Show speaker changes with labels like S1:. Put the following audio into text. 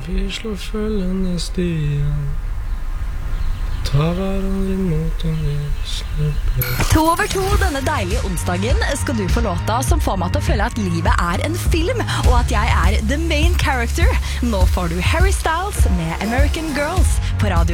S1: Vi slår følgende stien. Ta hverandre imot om vi slipper.
S2: 2/2 denne deilige onsdagen skal du få låta som får meg til å føle at livet er en film, og at jeg er the main character. Nå får du Harry Styles med American Girls på radio.